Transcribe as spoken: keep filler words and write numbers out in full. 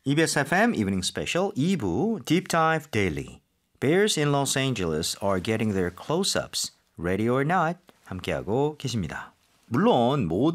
이비에스 에프엠 Evening Special 이 부 Deep Dive Daily. Bears in Los Angeles are getting their close-ups. Ready or not? 함께하고 계십니다. 물론 모든